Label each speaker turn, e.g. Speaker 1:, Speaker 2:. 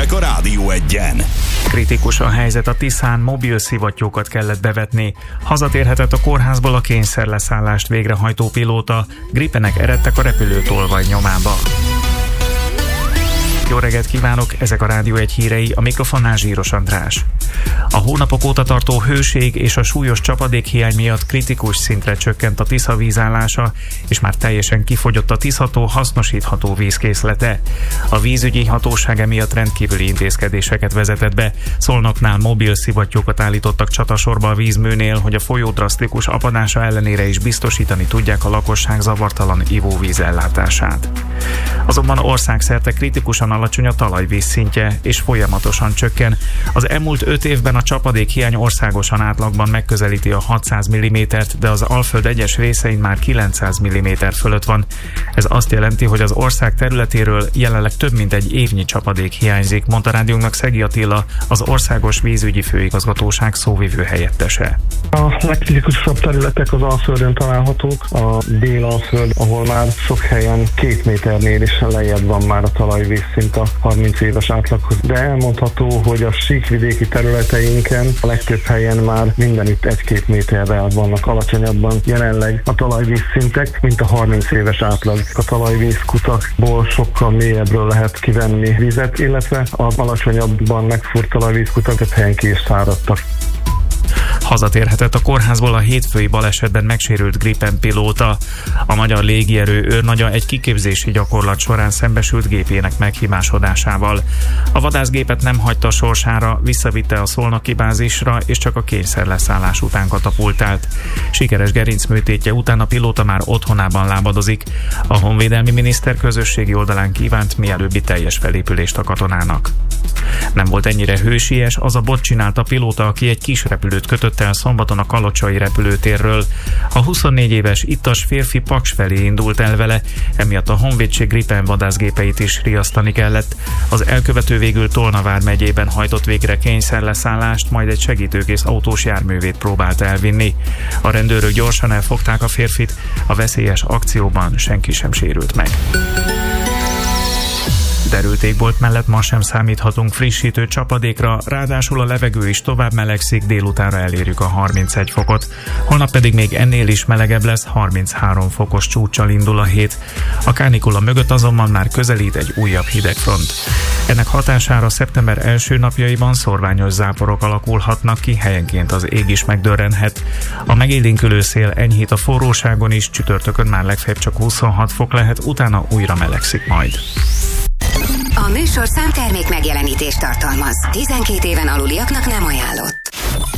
Speaker 1: hírek a Rádió Egyen.
Speaker 2: Kritikus a helyzet a Tiszán, mobil szivattyúkat kellett bevetni. Hazatérhetett a kórházból a kényszerleszállást végrehajtó pilóta, gripenek eredtek a repülőtolvaj nyomába. Jó reggelt kívánok, ezek a Rádió Egy hírei, a mikrofonnál Zsíros András. A hónapok óta tartó hőség és a súlyos csapadékhiány miatt kritikus szintre csökkent a Tisza vízállása, és már teljesen kifogyott a Tiszató hasznosítható vízkészlete. A vízügyi hatóság emiatt rendkívüli intézkedéseket vezetett be. Szolnoknál mobil szivattyúkat állítottak csatasorba a vízműnél, hogy a folyó drasztikus apadása ellenére is biztosítani tudják a lakosság zavartalan ivóvízellátását. Azonban országszerte kritikusan alacsony a talajvíz szintje, és folyamatosan csökken. Az elmúlt 5 évben a csapadékhiány országosan átlagban megközelíti a 600 mm-t, de az Alföld egyes részein már 900 mm fölött van. Ez azt jelenti, hogy az ország területéről jelenleg több mint egy évnyi csapadék hiányzik, mondta rádiónknak Szegi Attila, az Országos Vízügyi Főigazgatóság szóvivő helyettese.
Speaker 3: A legkritikusabb területek az Alföldön találhatók, a Dél-Alföld, ahol már sok helyen 2 méternél is lejjebb van már a talajvízszint a 30 éves átlaghoz. De elmondható, hogy a síkvidéki területeinken a legtöbb helyen már mindenütt 1-2 méterrel vannak alacsonyabban jelenleg a talajvízszintek, mint a 30 éves átlag. A talajvízkutakból sokkal mélyebbről lehet kivenni vizet, illetve az alacsonyabban megfúrt talajvízkutak több helyen ki is száradtak.
Speaker 2: Hazatérhetett a kórházból a hétfői balesetben megsérült Gripen pilóta. A magyar légierő őrnagya egy kiképzési gyakorlat során szembesült gépének meghibásodásával. A vadászgépet nem hagyta sorsára, visszavitte a szolnoki bázisra, és csak a kényszerleszállás után katapultált. Sikeres gerincműtétje után a pilóta már otthonában lábadozik. A honvédelmi miniszter közösségi oldalán kívánt mielőbbi teljes felépülést a katonának. Nem volt ennyire hősies az a bot csinált a pilóta, aki egy kis repülőt kötött el szombaton a kalocsai repülőtérről. A 24 éves ittas férfi Paks felé indult el vele, emiatt a honvédség Gripen vadászgépeit is riasztani kellett. Az elkövető végül Tolna vármegyében hajtott végre kényszerleszállást, majd egy segítőkész autós járművét próbált elvinni. A rendőrök gyorsan elfogták a férfit, a veszélyes akcióban senki sem sérült meg. Derült égbolt mellett ma sem számíthatunk frissítő csapadékra, ráadásul a levegő is tovább melegszik, délutánra elérjük a 31 fokot. Holnap pedig még ennél is melegebb lesz, 33 fokos csúccsal indul a hét. A kánikula mögött azonban már közelít egy újabb hidegfront. Ennek hatására szeptember első napjaiban szorványos záporok alakulhatnak ki, helyenként az ég is megdörrenhet. A megélénkülő szél enyhít a forróságon is, csütörtökön már legfeljebb csak 26 fok lehet, utána újra melegszik majd.
Speaker 4: A műsor számtermék megjelenítést tartalmaz. 12 éven aluliaknak nem ajánlott.